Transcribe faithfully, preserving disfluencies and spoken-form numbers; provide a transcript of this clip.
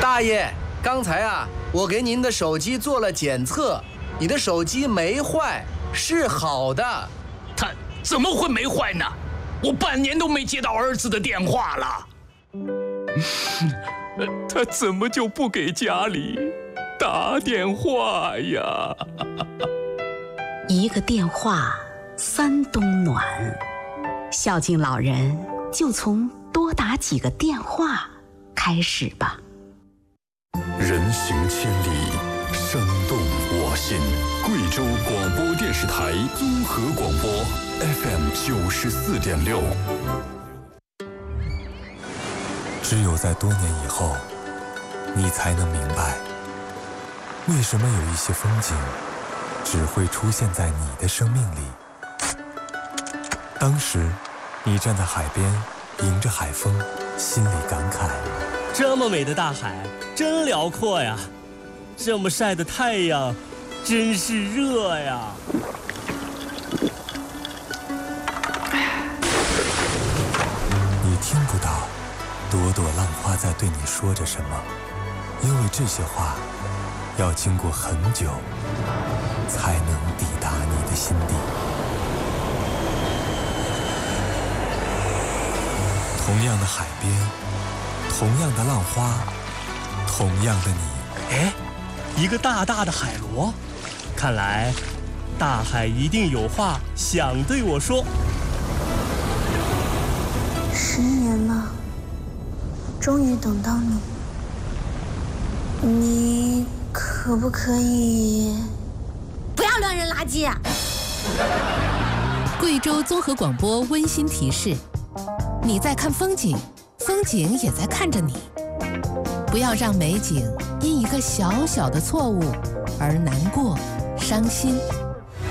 大爷，刚才啊，我给您的手机做了检测，你的手机没坏，是好的。 他怎么会没坏呢？我半年都没接到儿子的电话了。 他怎么就不给家里打电话呀？ 一个电话，三冬暖。孝敬老人，就从多打几个电话开始吧。 人行千里，声动我心。贵州广播电视台综合广播 F M 九十四点六。 只有在多年以后，你才能明白，为什么有一些风景只会出现在你的生命里。当时，你站在海边，迎着海风，心里感慨： 这么美的大海，真辽阔呀！这么晒的太阳，真是热呀！ 你听不到朵朵浪花在对你说着什么，因为这些话要经过很久，才能抵达你的心底。同样的海边，同样的浪花，同样的你。 哎，一个大大的海螺，看来大海一定有话想对我说。 十年了，终于等到你，你可不可以不要乱扔垃圾啊？ 贵州综合广播温馨提示：你在看风景，风景也在看着你。不要让美景因一个小小的错误而难过、伤心。